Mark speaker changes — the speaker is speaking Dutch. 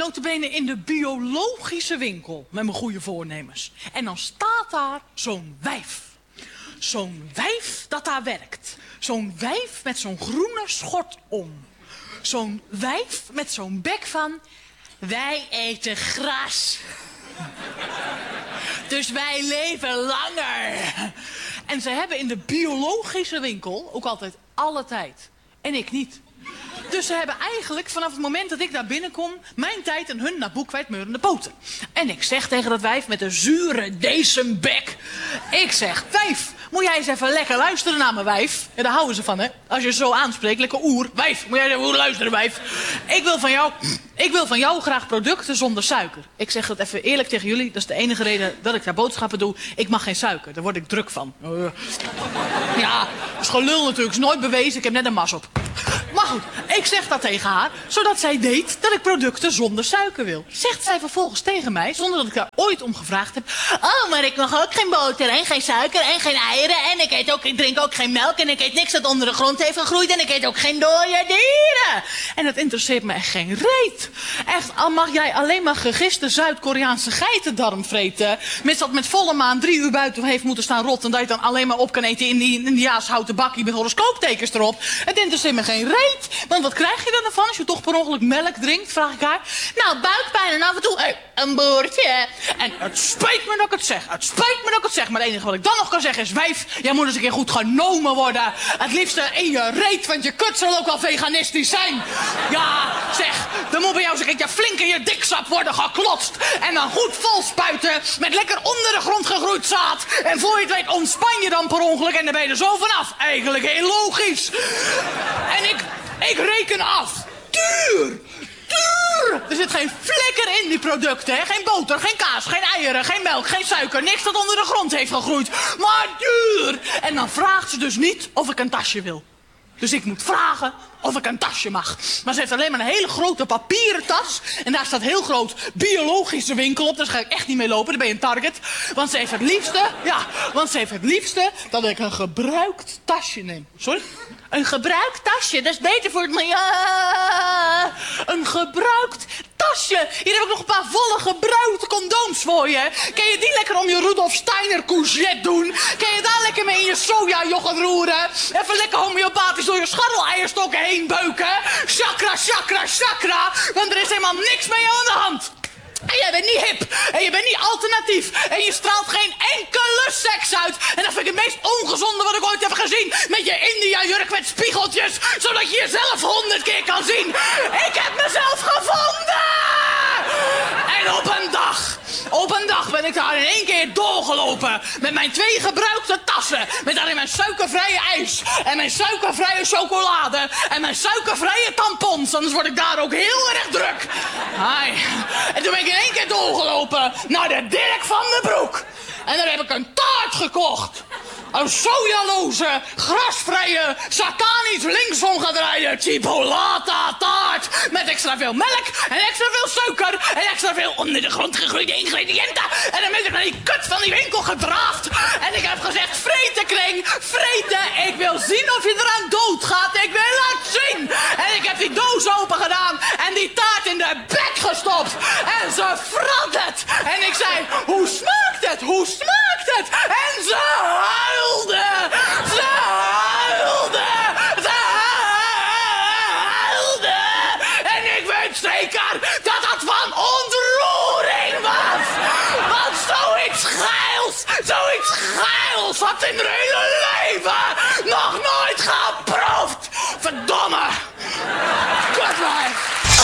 Speaker 1: nota bene in de biologische winkel met mijn goede voornemens. En dan staat daar zo'n wijf. Zo'n wijf dat daar werkt. Zo'n wijf met zo'n groene schort om. Zo'n wijf met zo'n bek van... Wij eten gras. Dus wij leven langer. En ze hebben in de biologische winkel ook altijd alle tijd. En ik niet. Dus ze hebben eigenlijk vanaf het moment dat ik daar binnenkom... mijn tijd en hun naar boekwijdmeurende poten. En ik zeg tegen dat wijf met een zure decembek... Ik zeg, wijf, moet jij eens even lekker luisteren naar mijn wijf? Ja, daar houden ze van, hè? Als je zo aanspreekt, lekker oer. Wijf, moet jij even luisteren, wijf? Ik wil van jou graag producten zonder suiker. Ik zeg dat even eerlijk tegen jullie. Dat is de enige reden dat ik daar boodschappen doe. Ik mag geen suiker, daar word ik druk van. Ja, dat is gelul natuurlijk. Is nooit bewezen, ik heb net een mas op. Maar goed, ik zeg dat tegen haar, zodat zij weet dat ik producten zonder suiker wil. Zegt zij vervolgens tegen mij, zonder dat ik daar ooit om gevraagd heb... Oh, maar ik mag ook geen boter en geen suiker en geen eieren... en ik drink ook geen melk en ik eet niks dat onder de grond heeft gegroeid... en ik eet ook geen dode dieren. En dat interesseert me echt geen reet. Echt, al mag jij alleen maar gegiste Zuid-Koreaanse geitendarm vreten... mits dat met volle maan 3 uur buiten heeft moeten staan rotten... dat je dan alleen maar op kan eten in die Indiaas houten bakkie met horoscooptekens erop. Het interesseert me geen reet. Want wat krijg je dan ervan als je toch per ongeluk melk drinkt, vraag ik haar. Nou, buikpijn en af en toe een boertje. En het spijt me dat ik het zeg. Het spijt me dat ik het zeg. Maar het enige wat ik dan nog kan zeggen is... Wijf, jij moet eens een keer goed genomen worden. Het liefste in je reet, want je kut zal ook wel veganistisch zijn. Ja, zeg, dan moet bij jou eens een keertje flink in je diksap worden geklotst. En dan goed vol spuiten met lekker onder de grond gegroeid zaad. En voor je het weet ontspan je dan per ongeluk en dan ben je er zo vanaf. Eigenlijk heel logisch. En ik reken af. Duur! Er zit geen flikker in die producten, hè? Geen boter, geen kaas, geen eieren, geen melk, geen suiker. Niks dat onder de grond heeft gegroeid. Maar duur! En dan vraagt ze dus niet of ik een tasje wil. Dus ik moet vragen of ik een tasje mag. Maar ze heeft alleen maar een hele grote papieren tas. En daar staat heel groot biologische winkel op. Daar ga ik echt niet mee lopen, dan ben je een target. Want ze heeft het liefste dat ik een gebruikt tasje neem. Sorry? Een gebruikt tasje, dat is beter voor het milieu. Een gebruikt tasje. Hier heb ik nog een paar volle gebruikte condooms voor je. Kan je die lekker om je Rudolf Steiner courgette doen? Kan je daar lekker mee in je sojayoghurt roeren? Even lekker homeopathisch door je scharreleierstokken heen beuken? Chakra, chakra, chakra. Want er is helemaal niks mee aan de hand. En jij bent niet hip. En je bent niet alternatief. En je straalt geen enkele seks uit. En dat vind ik het meest ongezonde wat ik ooit heb gezien. Met je India-jurk met spiegeltjes. Zodat je jezelf 100 keer kan zien. Ik heb mezelf gevonden! En op een dag ben ik daar in 1 keer doorgelopen. Met mijn 2 gebruikte tassen. Met daarin mijn suikervrije ijs. En mijn suikervrije chocolade. En mijn suikervrije tampons. Anders word ik daar ook heel erg druk. Hai. En toen ben ik in 1 keer doorgelopen naar de Dirk van den Broek. En daar heb ik een taart gekocht. Een sojaloze, grasvrije, satanisch linksomgedraaide chipolata taart. Met extra veel melk en extra veel suiker en extra veel onder de grond gegroeide ingrediënten. En dan ben ik naar die kut van die winkel gedraafd. En ik heb gezegd, vreten kring, vreten. Ik wil zien of je eraan doodgaat. Ik wil het zien. En ik heb die doos open gedaan en die taart in de bek gestopt. En ze vrat het. En ik zei, hoe smaakt het? Hoe smaakt het? En ze huilde. Ze huilde. En ik weet zeker dat dat van ontroering was. Want zoiets geils had in haar hele leven nog